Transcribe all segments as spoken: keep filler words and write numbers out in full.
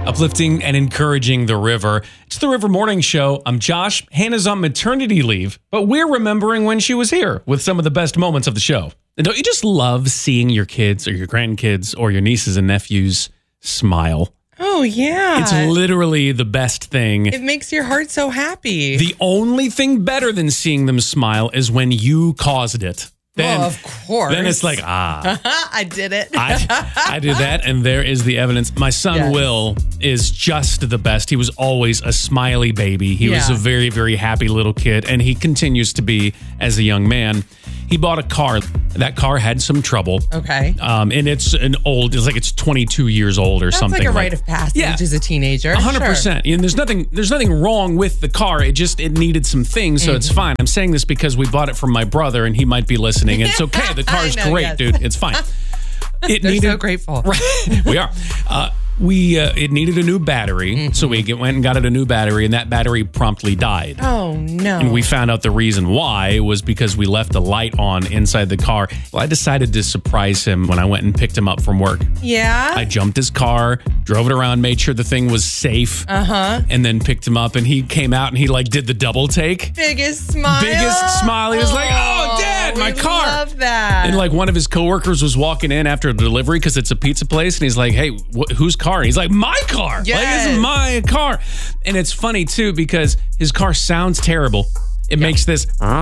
uplifting and encouraging the river. It's the River Morning Show. I'm Josh. Hannah's on maternity leave, but we're remembering when she was here with some of the best moments of the show. And don't you just love seeing your kids or your grandkids or your nieces and nephews smile? Oh, yeah. It's literally the best thing. It makes your heart so happy. The only thing better than seeing them smile is when you caused it. Then, oh, of course. Then it's like, ah. I did it. I, I did that, and there is the evidence. My son, yes. Will, is just the best. He was always a smiley baby. He yeah. was a very, very happy little kid, and he continues to be as a young man. He bought a car. That car had some trouble. Okay. Um, and it's an old, it's like it's twenty-two years old or That's something. That's like a rite of passage yeah. as a teenager. one hundred percent. Sure. And there's nothing, there's nothing wrong with the car. It just, it needed some things, so mm-hmm. it's fine. I'm saying this because we bought it from my brother, and he might be listening. It's okay. The car's know, great, yes. dude. It's fine. It They're needed, so grateful. Right, we are. Uh, we uh, it needed a new battery, mm-hmm. so we get, went and got it a new battery, and that battery promptly died. Oh no! And we found out the reason why was because we left a light on inside the car. Well, I decided to surprise him when I went and picked him up from work. Yeah. I jumped his car, drove it around, made sure the thing was safe, uh huh, and then picked him up. And he came out and he like did the double take. Biggest smile. Biggest smile. He was oh, like, "Oh, Dad, my we car!" Love that. And like one of his coworkers was walking in after a delivery because it's a pizza place, and he's like, "Hey, wh- whose car?" And he's like, "My car. Yes. Like, this is my car." And it's funny too because his car sounds terrible. It yeah. makes this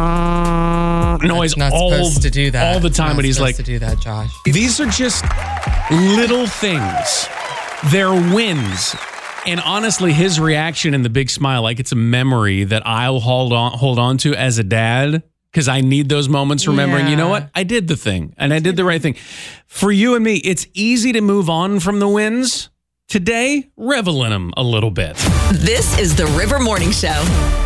noise not all supposed to do that. all the time. Not but he's like, to do that, Josh. These are just little things. They're wins. And honestly, his reaction and the big smile, like it's a memory that I'll hold on hold on to as a dad. Because I need those moments remembering, yeah. you know what? I did the thing and I did the right thing. For you and me, it's easy to move on from the wins. Today, revel in them a little bit. This is the River Morning Show.